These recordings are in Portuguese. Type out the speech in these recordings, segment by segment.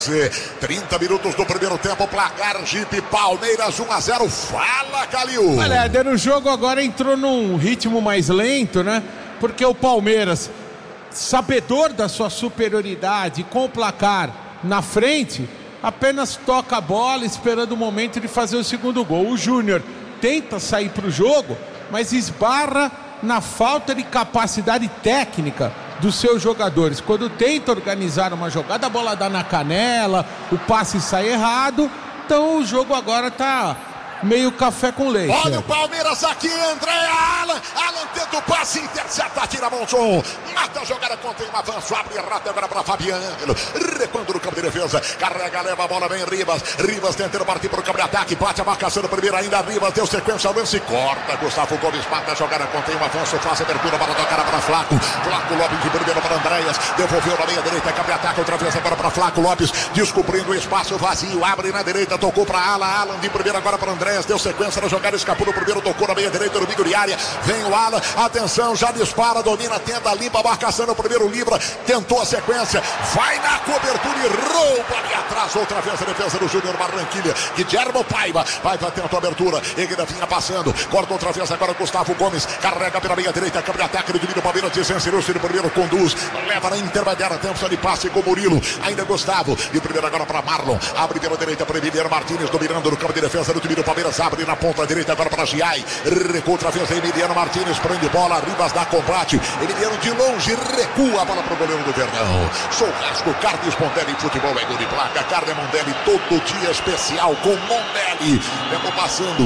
30 minutos do primeiro tempo, placar Jeep Palmeiras 1-0. Fala, Calil. Olha, Éder, o jogo agora entrou num ritmo mais lento, né? Porque o Palmeiras, sabedor da sua superioridade com o placar na frente, apenas toca a bola esperando o momento de fazer o segundo gol. O Júnior tenta sair para o jogo, mas esbarra na falta de capacidade técnica dos seus jogadores. Quando tenta organizar uma jogada, a bola dá na canela, o passe sai errado. Então o jogo agora tá meio café com leite. Olha o Palmeiras aqui, André Alan tenta o passe, intercepta, tira Monson, mata a jogada, contém um avanço, abre rata agora para Fabiano, recuando no campo de defesa, carrega, leva a bola, vem Rivas tentando partir para o campo de ataque, bate a marcação no primeiro ainda, Rivas deu sequência, lance, corta, Gustavo Gomes, mata a jogada, contém um avanço, faz abertura, bola tocada para Flaco Lopes de primeiro para Andréas, devolveu na meia direita, campo de ataque, outra vez agora para Flaco Lopes, descobrindo o espaço vazio, abre na direita, tocou para Alan de primeiro agora para André, deu sequência na jogada, escapou no primeiro, tocou na meia direita no bico de área, vem o Alan, atenção, já dispara, domina, tenta, limpa a marcação no primeiro, livra, tentou a sequência, vai na cobertura e rouba ali atrás, outra vez a defesa do Júnior Barranquilla, Guilherme Paiva, tentou a abertura, Eguida vinha passando, corta outra vez agora Gustavo Gomes, carrega pela meia direita, campo de ataque, divide o Palmeiras, desencerou-se no primeiro, conduz, leva na intermediária, tenta de passe com Murilo, ainda Gustavo, e primeiro agora para Marlon, abre pela direita para Emiliano Martínez, dominando no campo de defesa do time do Palmeiras, abre na ponta direita agora para Giai, recua outra vez Emiliano Martínez, prende bola, Rivas dá combate, Emiliano de longe, recua a bola para o goleiro do Verdão, Churrasco, carne Mondelli, futebol é gol de placa, carne Mondelli, todo dia especial com Mondelli, tempo passando,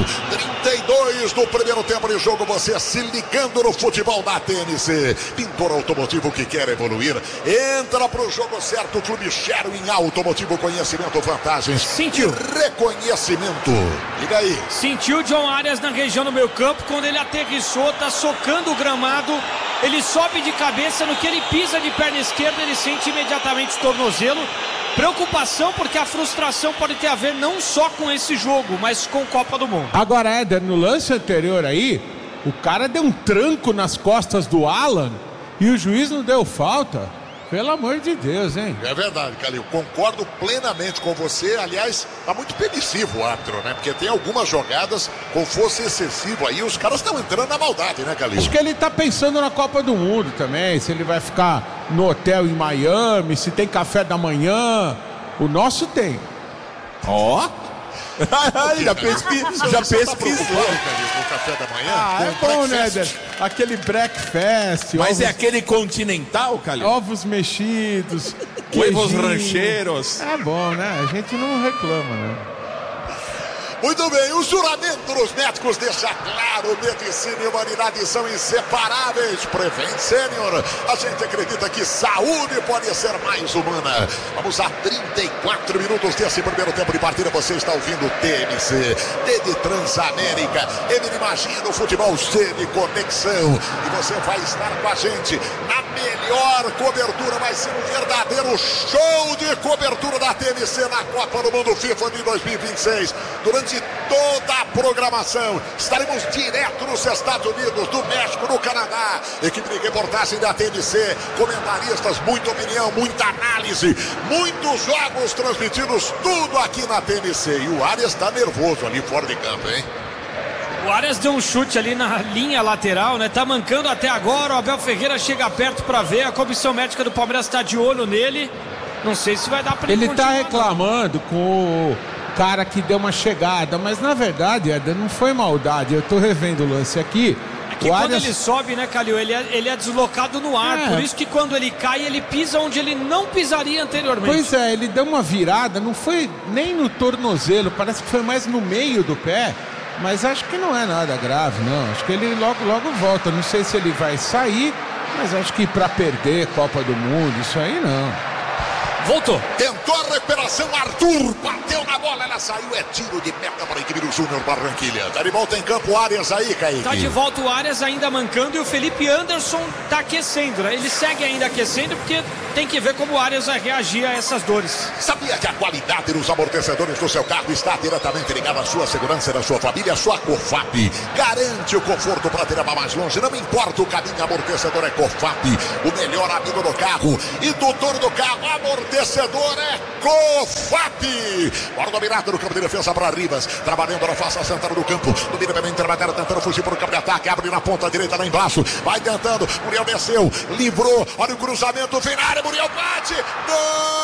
32 do primeiro tempo de jogo, você se ligando no futebol da TNC, pintor automotivo que quer evoluir, entra pro jogo certo, Clube Sherwin Automotivo, conhecimento, vantagens, sentiu e reconhecimento, liga aí. Sentiu John Arias na região do meio campo, quando ele aterrissou, tá socando o gramado, ele sobe de cabeça, no que ele pisa de perna esquerda, ele sente imediatamente o tornozelo. Preocupação, porque a frustração pode ter a ver não só com esse jogo, mas com Copa do Mundo. Agora, Éder, no lance anterior aí, o cara deu um tranco nas costas do Alan e o juiz não deu falta. Pelo amor de Deus, hein? É verdade, Calil, concordo plenamente com você. Aliás, tá muito permissivo o árbitro, né? Porque tem algumas jogadas com força excessiva aí, os caras estão entrando na maldade, né, Calil? Acho que ele tá pensando na Copa do Mundo também, se ele vai ficar no hotel em Miami, se tem café da manhã. O nosso tem. Ó! Já pesquisou. O café da manhã? É bom, né, Éder? Aquele breakfast. Mas ovos, é aquele continental, Calil? ovos mexidos, Huevos queijinho. rancheiros. É bom, né? A gente não reclama, né? Muito bem, o juramento dos médicos deixa claro, medicina e humanidade são inseparáveis. Prevent Senior, a gente acredita que saúde pode ser mais humana. Vamos a 34 minutos desse primeiro tempo de partida, você está ouvindo TMC, TD Transamérica, ele imagina o futebol sede conexão, e você vai estar com a gente na melhor cobertura, vai ser um verdadeiro show de cobertura da TMC na Copa do Mundo FIFA de 2026, durante toda a programação, estaremos direto nos Estados Unidos, do México, no Canadá, equipe de reportagem da TNC, comentaristas, muita opinião, muita análise, muitos jogos transmitidos, tudo aqui na TNC, e o Arias está nervoso ali fora de campo, hein? O Arias deu um chute ali na linha lateral, né? Tá mancando até agora, o Abel Ferreira chega perto para ver, a comissão médica do Palmeiras está de olho nele, não sei se vai dar para ele tá reclamando com o cara que deu uma chegada, mas na verdade, Éder, não foi maldade. Eu tô revendo o lance aqui. Que quando ele sobe, né, Calil, ele é deslocado no ar, por isso que quando ele cai, ele pisa onde ele não pisaria anteriormente. Pois é, ele deu uma virada, não foi nem no tornozelo, parece que foi mais no meio do pé, mas acho que não é nada grave, não. Acho que ele logo volta, não sei se ele vai sair, mas acho que pra perder Copa do Mundo, isso aí não. Voltou. Tentou a recuperação, Arthur bateu na bola, ela saiu, é tiro de meta para a equipe do Júnior Barranquilla. Tá de volta em campo o Arias aí, Kaique. Tá de volta o Arias ainda mancando e o Felipe Anderson tá aquecendo, né? Ele segue ainda aquecendo porque tem que ver como o Arias vai reagir a essas dores. Sabia que a qualidade dos amortecedores do seu carro está diretamente ligada à sua segurança e da sua família? A sua COFAP garante o conforto para te levar mais longe. Não importa o caminho, amortecedor é COFAP, o melhor amigo do carro e do dono do carro. Amortecedor é COFAP. Bora dominado no campo de defesa para Rivas, trabalhando na face central do campo. Domina bem intermediário, tentando fugir para o campo de ataque. Abre na ponta direita lá embaixo. Vai tentando. Muriel desceu, livrou. Olha o cruzamento final. Muriel bate. Gol!